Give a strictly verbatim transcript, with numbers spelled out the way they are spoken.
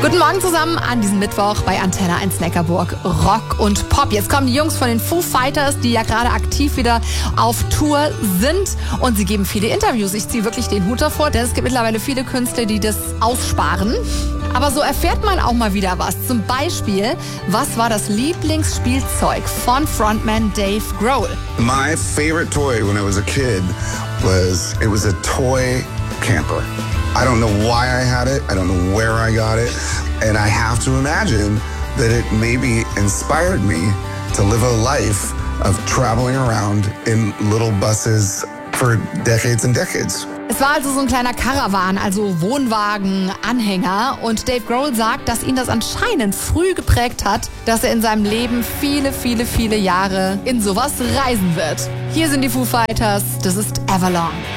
Guten Morgen zusammen an diesem Mittwoch bei Antenne eins Neckarburg, Rock und Pop. Jetzt kommen die Jungs von den Foo Fighters, die ja gerade aktiv wieder auf Tour sind, und sie geben viele Interviews. Ich ziehe wirklich den Hut davor, denn es gibt mittlerweile viele Künstler, die das aussparen. Aber so erfährt man auch mal wieder was. Zum Beispiel, was war das Lieblingsspielzeug von Frontman Dave Grohl? My favorite toy when I was a kid was, it was a toy camper. I don't know why I had it. I don't know where I got it. And I have to imagine that it maybe inspired me to live a life of traveling around in little buses for decades and decades. Es war also so ein kleiner Caravan, also Wohnwagen, Anhänger. Und Dave Grohl sagt, dass ihn das anscheinend früh geprägt hat, dass er in seinem Leben viele, viele, viele Jahre in sowas reisen wird. Hier sind die Foo Fighters, das ist Everlong.